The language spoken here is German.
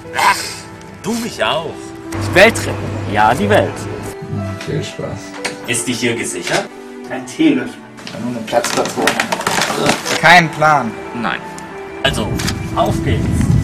Ach, du mich auch. Die Welt retten. Ja, die Welt. Viel Spaß. Ist die hier gesichert? Ein Teelöffel. Ja, nur eine Platzpatrone. Kein Plan. Nein. Also, auf geht's.